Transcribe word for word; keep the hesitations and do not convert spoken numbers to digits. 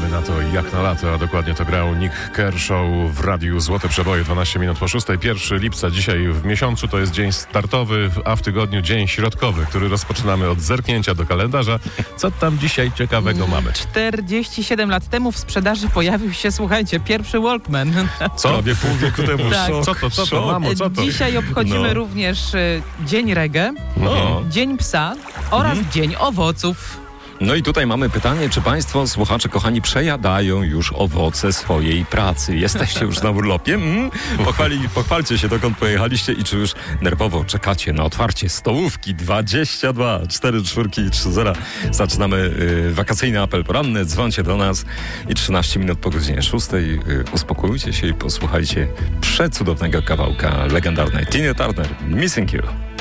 Czekamy na to jak na lato, a dokładnie to grał Nick Kershaw w Radiu Złote Przeboje, dwanaście minut po szóstej. pierwszego lipca dzisiaj w miesiącu to jest dzień startowy, a w tygodniu dzień środkowy, który rozpoczynamy od zerknięcia do kalendarza. Co tam dzisiaj ciekawego mamy? czterdzieści siedem lat temu w sprzedaży pojawił się, słuchajcie, pierwszy Walkman. Co? Prawie pół wieku temu. Tak. Szok, co to, co to, mamo, co to? Dzisiaj obchodzimy No. również y, Dzień Reggae, No. Dzień Psa oraz Dzień Owoców. No i tutaj mamy pytanie, czy państwo, słuchacze kochani, przejadają już owoce swojej pracy? Jesteście już na urlopie? Mm? Pochwali, pochwalcie się, dokąd pojechaliście i czy już nerwowo czekacie na otwarcie stołówki. Dwadzieścia dwa, cztery czwórki i trzy zera. Zaczynamy y, wakacyjny apel poranny. Dzwońcie do nas i trzynaście minut po godzinie szóstej. Y, uspokójcie się i posłuchajcie przecudownego kawałka legendarnej Tina Turner, Missing You.